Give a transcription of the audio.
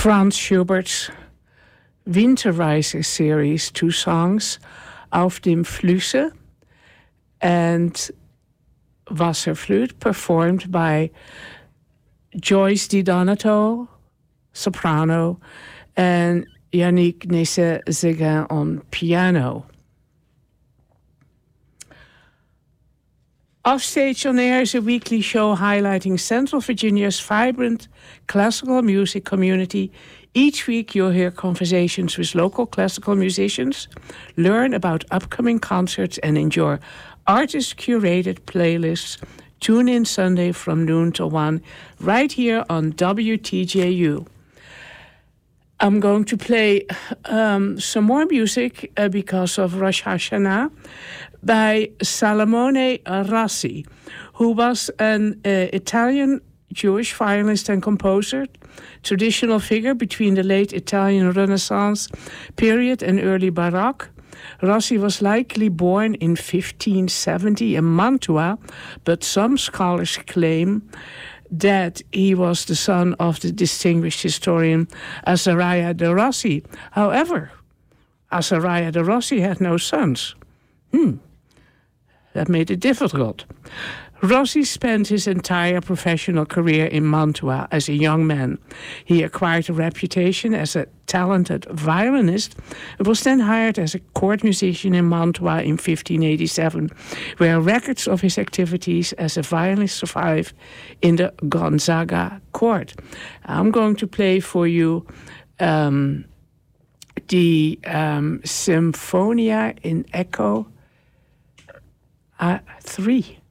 Franz Schubert's Winterreise series, 2 songs, Auf dem Flüsse and Wasserflut, performed by Joyce Di Donato, soprano, and Yannick Nézet-Séguin on piano. Offstage on Air is a weekly show highlighting Central Virginia's vibrant classical music community. Each week you'll hear conversations with local classical musicians, learn about upcoming concerts, and enjoy artist-curated playlists. Tune in Sunday from noon to 1 right here on WTJU. I'm going to play some more music because of Rosh Hashanah by Salomone Rossi, who was an Italian Jewish violinist and composer, traditional figure between the late Italian Renaissance period and early Baroque. Rossi was likely born in 1570 in Mantua, but some scholars claim that he was the son of the distinguished historian Azariah de Rossi. However, Azariah de Rossi had no sons. That made it difficult. Rossi spent his entire professional career in Mantua as a young man. He acquired a reputation as a talented violinist and was then hired as a court musician in Mantua in 1587, where records of his activities as a violinist survive in the Gonzaga court. I'm going to play for you the Sinfonia in Echo 3.